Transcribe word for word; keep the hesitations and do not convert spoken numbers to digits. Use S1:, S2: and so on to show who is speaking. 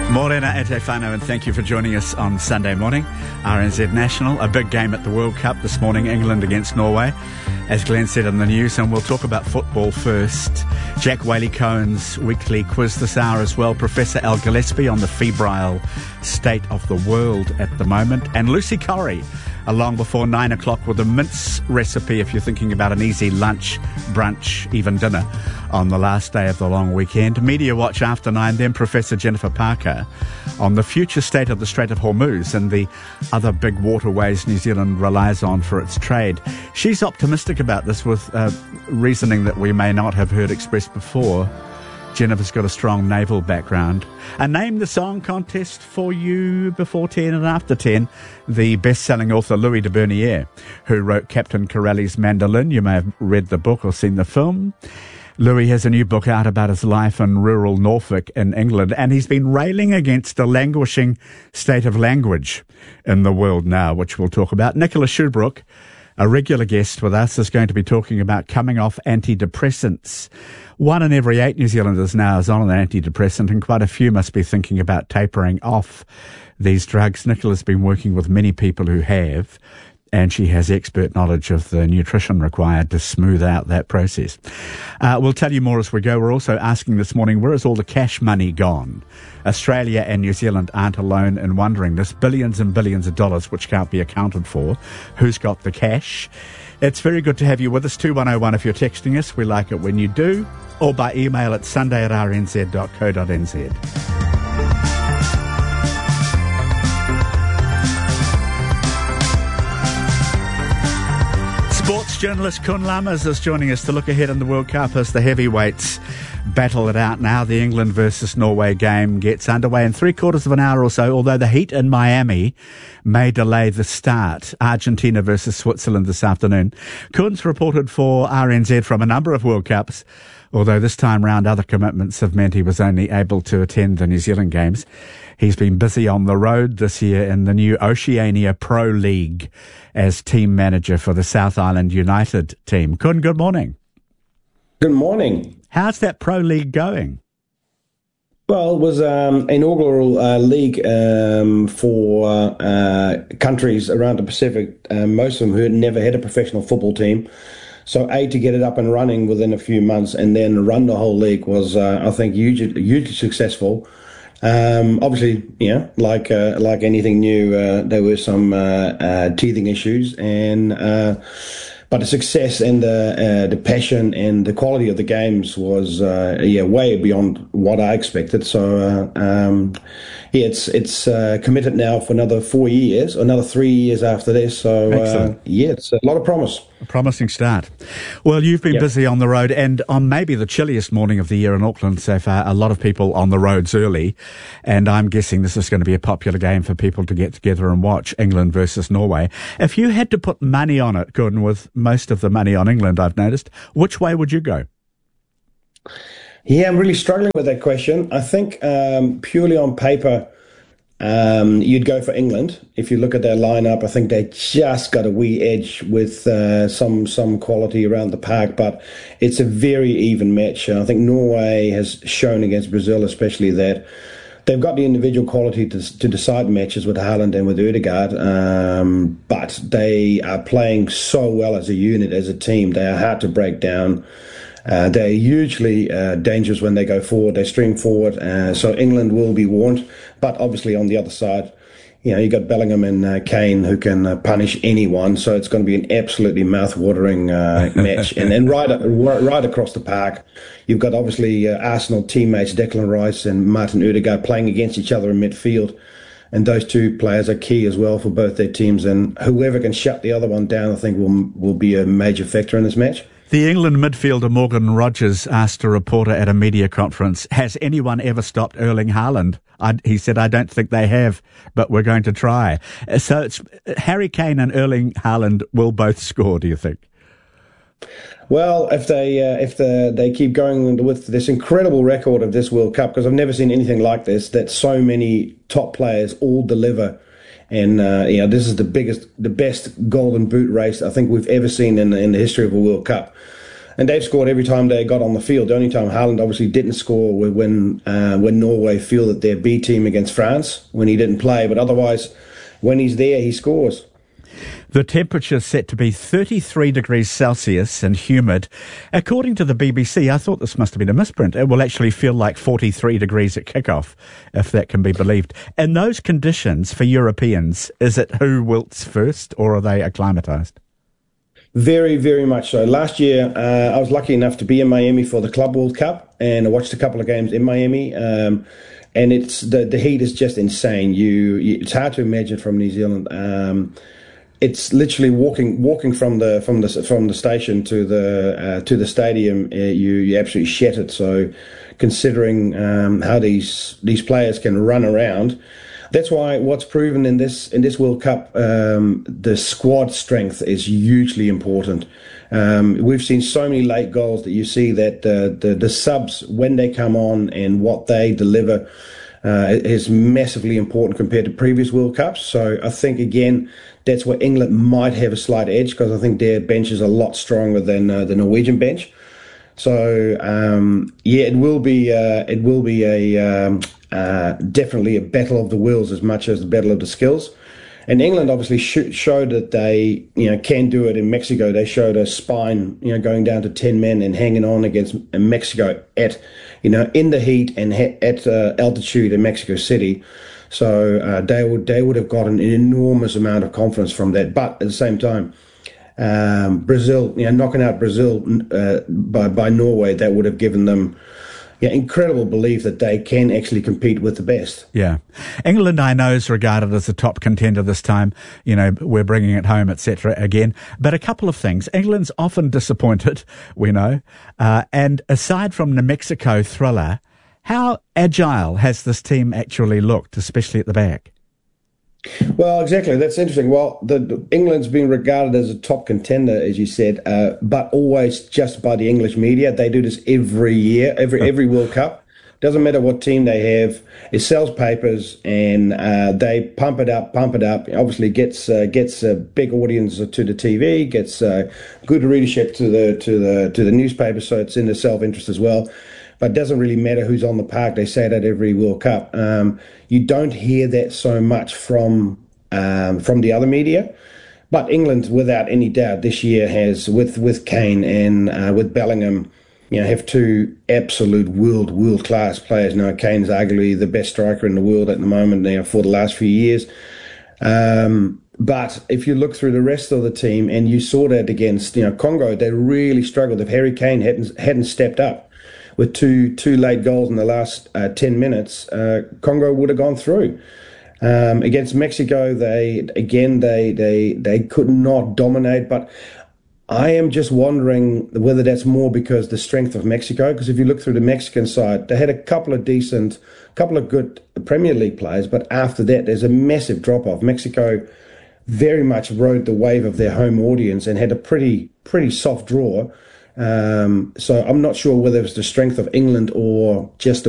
S1: Morena e te whānau, and thank you for joining us on Sunday morning. R N Z National, a big game at the World Cup this morning, England against Norway, as Glenn said in the news, and we'll talk about football first. Jack Whaley-Cohen's weekly quiz this hour as well. Professor Al Gillespie on the febrile state of the world at the moment, and Lucy Corrie along before nine o'clock with a mince recipe if you're thinking about an easy lunch, brunch, even dinner on the last day of the long weekend. Media Watch after nine, then Professor Jennifer Parker on the future state of the Strait of Hormuz and the other big waterways New Zealand relies on for its trade. She's optimistic about this with uh, reasoning that we may not have heard expressed before. Jennifer's got a strong naval background. A Name the Song contest for you before ten and after ten. The best-selling author Louis de Bernier, who wrote Captain Corelli's Mandolin. You may have read the book or seen the film. Louis has a new book out about his life in rural Norfolk in England, and he's been railing against a languishing state of language in the world now, which we'll talk about. Nicola Shubrook, a regular guest with us, is going to be talking about coming off antidepressants. One in every eight New Zealanders now is on an antidepressant, and quite a few must be thinking about tapering off these drugs. Nicola's been working with many people who have, and she has expert knowledge of the nutrition required to smooth out that process. Uh, we'll tell you more as we go. We're also asking this morning, where is all the cash money gone? Australia and New Zealand aren't alone in wondering this. Billions and billions of dollars which can't be accounted for. Who's got the cash? It's very good to have you with us. two one oh one if you're texting us. We like it when you do. Or by email at sunday at r n z dot co dot n z. Sports journalist Kun Lammers is joining us to look ahead in the World Cup as the heavyweights battle it out now. The England versus Norway game gets underway in three quarters of an hour or so, although the heat in Miami may delay the start. Argentina versus Switzerland this afternoon. Kun's reported for R N Z from a number of World Cups, although this time round other commitments have meant he was only able to attend the New Zealand games. He's been busy on the road this year in the new Oceania Pro League as team manager for the South Island United team. Kun, good morning.
S2: Good morning.
S1: How's that Pro League going?
S2: Well, it was um, an inaugural uh, league um, for uh, countries around the Pacific, uh, most of them who had never had a professional football team. So, A, to get it up and running within a few months and then run the whole league was, uh, I think, hugely, hugely successful. Um, obviously, yeah, like uh, like anything new, uh, there were some uh, uh, teething issues, and uh, but the success and the uh, the passion and the quality of the games was uh, yeah way beyond what I expected. So uh, um, yeah, it's it's uh, committed now for another four years, another three years after this. So uh, yeah, it's a lot of promise.
S1: A promising start. Well, you've been yep. busy on the road, and on maybe the chilliest morning of the year in Auckland so far, a lot of people on the roads early, and I'm guessing this is going to be a popular game for people to get together and watch, England versus Norway. If you had to put money on it, Gordon, with most of the money on England, I've noticed, which way would you go?
S2: Yeah, I'm really struggling with that question. I think um, purely on paper, Um, you'd go for England. If you look at their lineup, I think they just got a wee edge with uh, some some quality around the park, but it's a very even match. I think Norway has shown against Brazil especially that they've got the individual quality to, to decide matches with Haaland and with Ødegaard, um, but they are playing so well as a unit, as a team. They are hard to break down. Uh, they're hugely uh, dangerous when they go forward. They string forward, uh, so England will be warned. But obviously on the other side, you know, you got Bellingham and uh, Kane who can uh, punish anyone. So it's going to be an absolutely mouth-watering uh, match. and and right, right across the park, you've got obviously uh, Arsenal teammates Declan Rice and Martin Ødegaard playing against each other in midfield. And those two players are key as well for both their teams. And whoever can shut the other one down, I think, will will be a major factor in this match.
S1: The England midfielder Morgan Rogers asked a reporter at a media conference, has anyone ever stopped Erling Haaland? I, he said, I don't think they have, but we're going to try. So it's Harry Kane and Erling Haaland will both score, do you think?
S2: Well, if they uh, if the, they keep going with this incredible record of this World Cup, because I've never seen anything like this, that so many top players all deliver. And, uh, you know, this is the biggest, the best golden boot race I think we've ever seen in, in the history of a World Cup. And they've scored every time they got on the field. The only time Haaland obviously didn't score was when uh, when Norway fielded their B team against France, when he didn't play. But otherwise, when he's there, he scores.
S1: The temperature's set to be thirty-three degrees Celsius and humid. According to the B B C, I thought this must have been a misprint. It will actually feel like forty-three degrees at kickoff, if that can be believed. In those conditions, for Europeans, is it who wilts first, or are they acclimatised?
S2: Very, very much so. Last year, uh, I was lucky enough to be in Miami for the Club World Cup, and I watched a couple of games in Miami. Um, and it's the the heat is just insane. You, you it's hard to imagine from New Zealand. Um, It's literally walking walking from the from the from the station to the uh, to the stadium. Uh, you you absolutely shattered. So, considering um, how these these players can run around, that's why what's proven in this in this World Cup, um, the squad strength is hugely important. Um, we've seen so many late goals that you see that uh, the the subs, when they come on and what they deliver, uh, is massively important compared to previous World Cups. So I think again, that's where England might have a slight edge, because I think their bench is a lot stronger than uh, the Norwegian bench. So um, yeah, it will be uh, it will be a um, uh, definitely a battle of the wills as much as the battle of the skills. And England obviously sh- showed that they you know can do it in Mexico. They showed a spine, you know, going down to ten men and hanging on against Mexico at you know in the heat and ha- at uh, altitude in Mexico City. So uh, they would they would have gotten an enormous amount of confidence from that. But at the same time, um, Brazil, you know, knocking out Brazil uh, by by Norway, that would have given them yeah, incredible belief that they can actually compete with the best.
S1: Yeah, England, I know, is regarded as a top contender this time. You know, we're bringing it home, et cetera. Again, but a couple of things. England's often disappointed, we know, uh, and aside from the Mexico thriller, how agile has this team actually looked, especially at the back?
S2: Well, exactly. That's interesting. Well, the, the England's been regarded as a top contender, as you said, uh, but always just by the English media. They do this every year, every every World Cup. Doesn't matter what team they have. It sells papers, and uh, they pump it up, pump it up. Obviously, gets uh, gets a big audience to the T V, gets uh, good readership to the to the to the newspaper. So it's in the self-interest as well. But it doesn't really matter who's on the park. They say that every World Cup. Um, you don't hear that so much from um, from the other media. But England, without any doubt, this year has, with with Kane and uh, with Bellingham, you know, have two absolute world world class players. Now, Kane's arguably the best striker in the world at the moment, you know, for the last few years. Um, but if you look through the rest of the team, and you saw that against you know Congo, they really struggled. If Harry Kane hadn't hadn't stepped up with two two late goals in the last uh, ten minutes, uh, Congo would have gone through. Um, against Mexico, they again they they they could not dominate. But I am just wondering whether that's more because the strength of Mexico. Because if you look through the Mexican side, they had a couple of decent, couple of good Premier League players, but after that, there's a massive drop off. Mexico very much rode the wave of their home audience and had a pretty pretty soft draw. Um, so I'm not sure whether it's the strength of England or just the